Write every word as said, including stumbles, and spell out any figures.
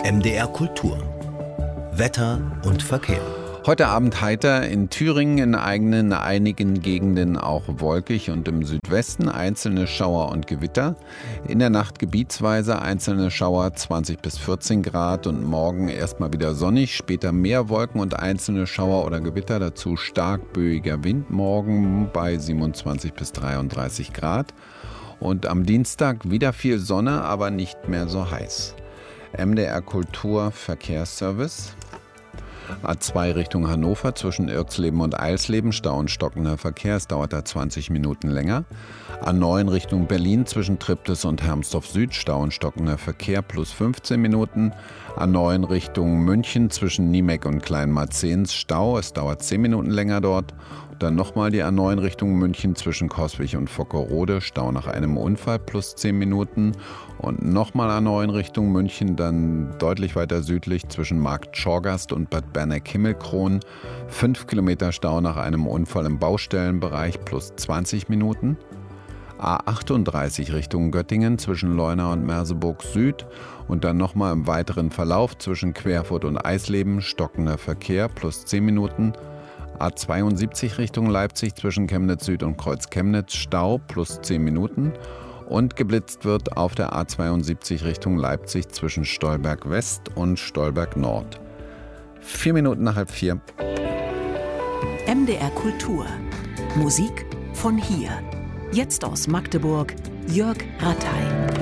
M D R Kultur. Wetter und Verkehr. Heute Abend heiter, in Thüringen in eigenen, einigen Gegenden auch wolkig und im Südwesten einzelne Schauer und Gewitter. In der Nacht gebietsweise einzelne Schauer zwanzig bis vierzehn Grad und morgen erstmal wieder sonnig, später mehr Wolken und einzelne Schauer oder Gewitter, dazu stark böiger Wind morgen bei siebenundzwanzig bis dreiunddreißig Grad. Und am Dienstag wieder viel Sonne, aber nicht mehr so heiß. M D R Kultur Verkehrsservice. A zwei Richtung Hannover zwischen Irxleben und Eilsleben, Stau und stockender Verkehr, es dauert da zwanzig Minuten länger. A neun Richtung Berlin zwischen Triptis und Hermsdorf Süd, Stau und stockender Verkehr plus fünfzehn Minuten. A neun Richtung München zwischen Niemek und Kleinmarzens, Stau, es dauert zehn Minuten länger dort. Dann nochmal die A neun Richtung München zwischen Coswig und Vockerode, Stau nach einem Unfall plus zehn Minuten. Und nochmal A neun Richtung München, dann deutlich weiter südlich zwischen Marktschorgast und Bad Berneck-Himmelkron. fünf Kilometer Stau nach einem Unfall im Baustellenbereich plus zwanzig Minuten. A achtunddreißig Richtung Göttingen zwischen Leuna und Merseburg Süd. Und dann nochmal im weiteren Verlauf zwischen Querfurt und Eisleben, stockender Verkehr plus zehn Minuten. A zweiundsiebzig Richtung Leipzig zwischen Chemnitz Süd und Kreuz Chemnitz, Stau plus zehn Minuten. Und geblitzt wird auf der A zweiundsiebzig Richtung Leipzig zwischen Stolberg West und Stolberg Nord. Vier Minuten nach halb vier. M D R Kultur. Musik von hier. Jetzt aus Magdeburg, Jörg Rattay.